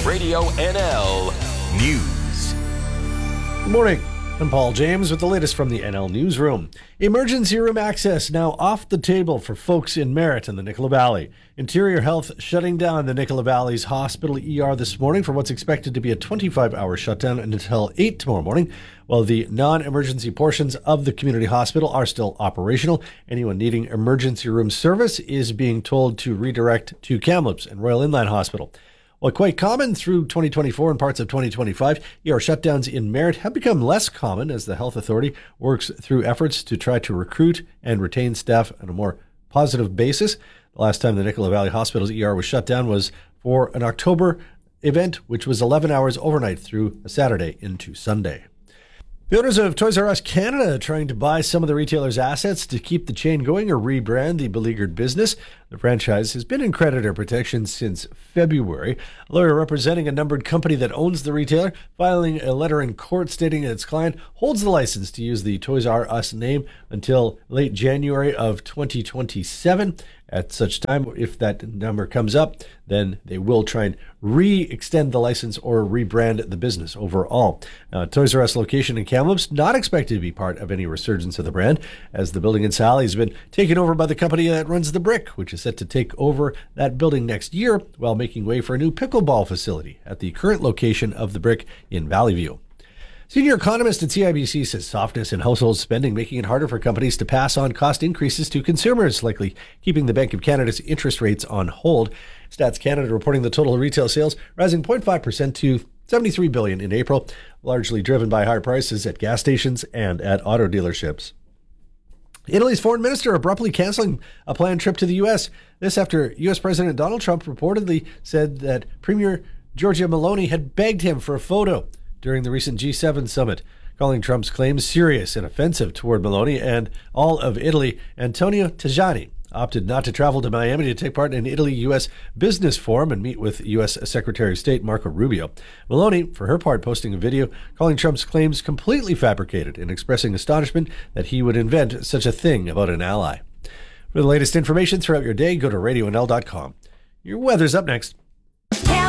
Radio NL News. Good morning. I'm Paul James with the latest from the NL Newsroom. Emergency room access now off the table for folks in Merritt and the Nicola Valley. Interior Health shutting down the Nicola Valley's hospital ER this morning for what's expected to be a 25-hour shutdown until 8 tomorrow morning, while the non-emergency portions of the community hospital are still operational. Anyone needing emergency room service is being told to redirect to Kamloops and Royal Inland Hospital. While quite common through 2024 and parts of 2025, ER shutdowns in Merritt have become less common as the health authority works through efforts to try to recruit and retain staff on a more positive basis. The last time the Nicola Valley Hospital's ER was shut down was for an October event, which was 11 hours overnight through a Saturday into Sunday. The owners of Toys R Us Canada are trying to buy some of the retailer's assets to keep the chain going or rebrand the beleaguered business. The franchise has been in creditor protection since February. A lawyer representing a numbered company that owns the retailer, filing a letter in court stating that its client holds the license to use the Toys R Us name until late January of 2027. At such time, if that number comes up, then they will try and re-extend the license or rebrand the business overall. Toys R Us location in Kamloops not expected to be part of any resurgence of the brand, as the building in Sally has been taken over by the company that runs The Brick, which is set to take over that building next year while making way for a new pickleball facility at the current location of The Brick in Valley View. Senior economist at CIBC says softness in household spending making it harder for companies to pass on cost increases to consumers, likely keeping the Bank of Canada's interest rates on hold. Stats Canada reporting the total retail sales rising 0.5% to $73 billion in April, largely driven by higher prices at gas stations and at auto dealerships. Italy's foreign minister abruptly canceling a planned trip to the U.S. This after U.S. President Donald Trump reportedly said that Premier Giorgia Meloni had begged him for a photo during the recent G7 summit, calling Trump's claims serious and offensive toward Meloni and all of Italy. Antonio Tajani opted not to travel to Miami to take part in Italy-U.S. business forum and meet with U.S. Secretary of State Marco Rubio. Meloni, for her part, posting a video calling Trump's claims completely fabricated and expressing astonishment that he would invent such a thing about an ally. For the latest information throughout your day, go to radionl.com. Your weather's up next.